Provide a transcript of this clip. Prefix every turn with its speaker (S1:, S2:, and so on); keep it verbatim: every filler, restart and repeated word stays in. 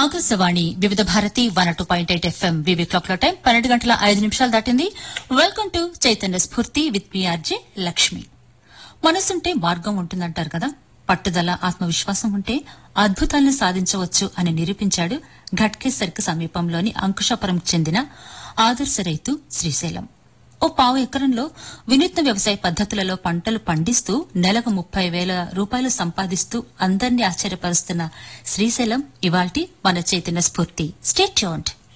S1: ఆకాశవాణి వివిధ Bharati one two point eight FM వివి clock లో time పన్నెండు గంటల ఐదు నిమిషాలు దాటింది. వెల్కమ్ టు చైతన్య స్ఫూర్తి విత్ పిఆర్జే లక్ష్మి. మనసుంటే మార్గం ఉంటుందంటారు కదా. పట్టుదల, ఆత్మవిశ్వాసం ఉంటే అద్భుతాలను సాధించవచ్చు అని నిరూపించాడు ఘట్కేసర్ కు సమీపంలోని అంకుశాపురం చెందిన ఆదర్శ రైతు శ్రీశైలం. ఓ పావు ఎకరంలో వినూత్న వ్యవసాయ పద్దతులలో పంటలు పండిస్తూ నెలకు ముప్పై వేల రూపాయలు సంపాదిస్తూ అందర్నీ ఆశ్చర్యపరుస్తున్న శ్రీశైలం ఇవాల్టి మన చైతన్య స్ఫూర్తి. Stay tuned.